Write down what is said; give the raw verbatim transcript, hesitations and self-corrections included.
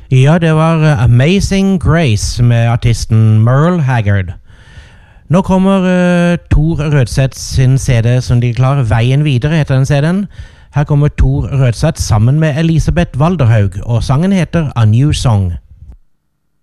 Ja, det var uh, Amazing Grace med artisten Merle Haggard. Nå kommer uh, Tor Rødseth sin C D som de klarer. Veien videre heter den C D-en. Her kommer Tor Rødseth sammen med Elisabeth Walderhaug, og sangen heter A New Song.